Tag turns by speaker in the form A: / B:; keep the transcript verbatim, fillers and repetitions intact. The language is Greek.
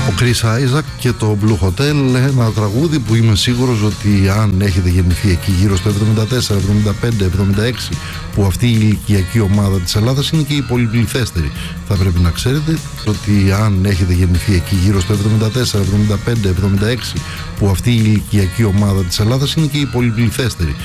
A: Ο Chris Isaac και το Blue Hotel, ένα τραγούδι που είμαι σίγουρος ότι αν έχετε γεννηθεί εκεί γύρω στο εβδομήντα τέσσερα, εβδομήντα πέντε, εβδομήντα έξι, που αυτή η ηλικιακή ομάδα της Ελλάδας είναι και η πολυπληθέστερη. Θα πρέπει να ξέρετε ότι αν έχετε γεννηθεί εκεί γύρω στο εβδομήντα τέσσερα, εβδομήντα πέντε, εβδομήντα έξι, που αυτή η ηλικιακή ομάδα της Ελλάδας είναι και η πολυπληθέστερη.